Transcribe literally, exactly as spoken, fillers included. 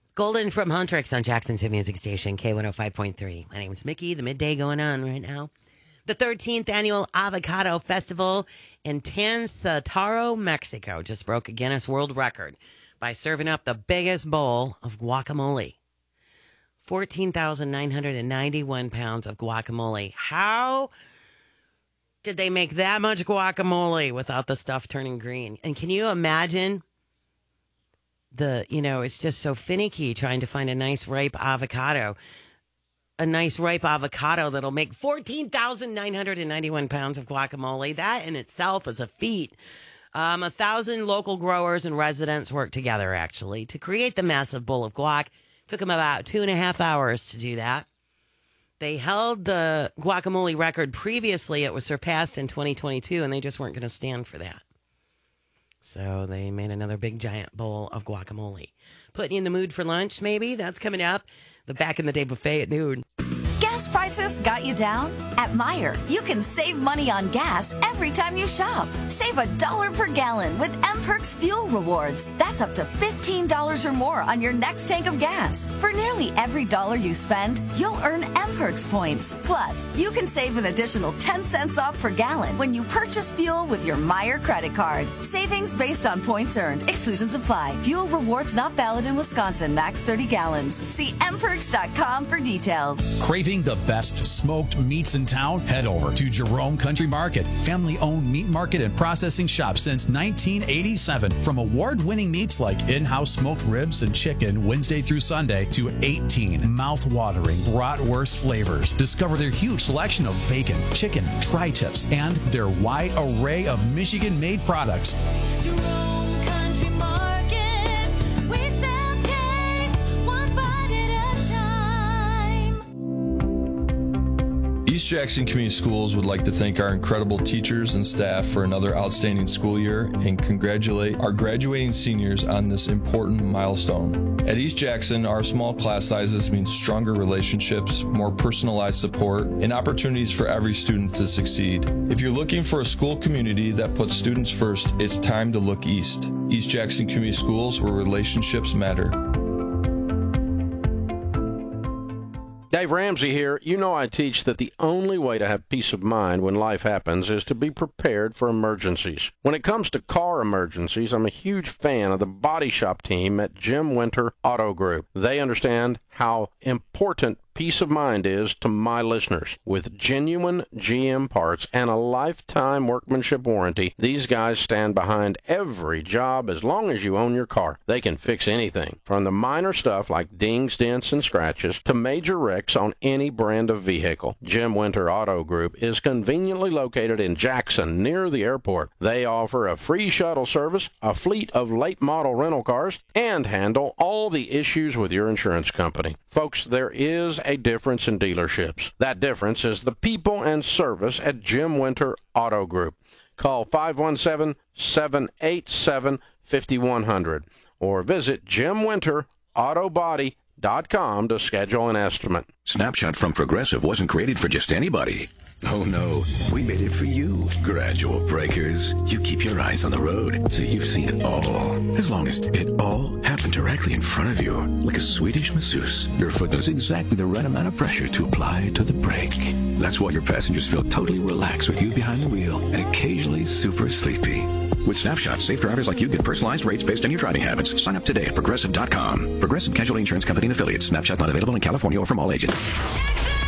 Golden from Huntrix on Jackson's Hit Music Station, K one oh five point three. My name is Mickey. The midday going on right now. The thirteenth Annual Avocado Festival in Tanzataro, Mexico just broke a Guinness World Record by serving up the biggest bowl of guacamole. fourteen thousand nine hundred ninety-one pounds of guacamole. How did they make that much guacamole without the stuff turning green? And can you imagine the, you know, it's just so finicky trying to find a nice ripe avocado. A nice ripe avocado that'll make fourteen thousand nine hundred ninety-one pounds of guacamole. That in itself is a feat. Um, a thousand local growers and residents worked together, actually, to create the massive bowl of guac. Took them about two and a half hours to do that. They held the guacamole record previously. It was surpassed in twenty twenty-two, and they just weren't going to stand for that. So they made another big, giant bowl of guacamole. Putting you in the mood for lunch, maybe? That's coming up. The Back in the Day buffet at noon. Gas prices got you down? At Meijer, you can save money on gas every time you shop. Save a dollar per gallon with M-Perks Fuel Rewards. That's up to fifteen dollars or more on your next tank of gas. For nearly every dollar you spend, you'll earn M-Perks points. Plus, you can save an additional ten cents off per gallon when you purchase fuel with your Meijer credit card. Savings based on points earned. Exclusions apply. Fuel rewards not valid in Wisconsin. Max thirty gallons. See M perks dot com for details. Craving the best smoked meats in town? Head over to Jerome Country Market, family-owned meat market and processing shop since nineteen eighty-seven. From award-winning meats like in-house smoked ribs and chicken Wednesday through Sunday to eighteen mouth-watering bratwurst flavors. Discover their huge selection of bacon, chicken, tri-tips, and their wide array of Michigan-made products. Jerome Country Market, we sell taste, one bite at a time. East Jackson Community Schools would like to thank our incredible teachers and staff for another outstanding school year and congratulate our graduating seniors on this important milestone. At East Jackson, our small class sizes mean stronger relationships, more personalized support, and opportunities for every student to succeed. If you're looking for a school community that puts students first, it's time to look east. East Jackson Community Schools, where relationships matter. Dave Ramsey here. You know I teach that the only way to have peace of mind when life happens is to be prepared for emergencies. When it comes to car emergencies, I'm a huge fan of the body shop team at Jim Winter Auto Group. They understand how important peace of mind is to my listeners. With genuine G M parts and a lifetime workmanship warranty, these guys stand behind every job as long as you own your car. They can fix anything, from the minor stuff like dings, dents, and scratches to major wrecks on any brand of vehicle. Jim Winter Auto Group is conveniently located in Jackson, near the airport. They offer a free shuttle service, a fleet of late model rental cars, and handle all the issues with your insurance company. Folks, there is a difference in dealerships. That difference is the people and service at Jim Winter Auto Group. Call five one seven, seven eight seven, five one zero zero or visit jim winter auto body dot com to schedule an estimate. Snapshot from Progressive wasn't created for just anybody. Oh no, we made it for you, gradual breakers. You keep your eyes on the road, so you've seen it all. As long as it all happened directly in front of you, like a Swedish masseuse, your foot knows exactly the right amount of pressure to apply to the brake. That's why your passengers feel totally relaxed with you behind the wheel and occasionally super sleepy. With Snapshot, safe drivers like you get personalized rates based on your driving habits. Sign up today at progressive dot com. Progressive Casualty Insurance Company and Affiliates. Snapshot not available in California or from all agents. Jackson!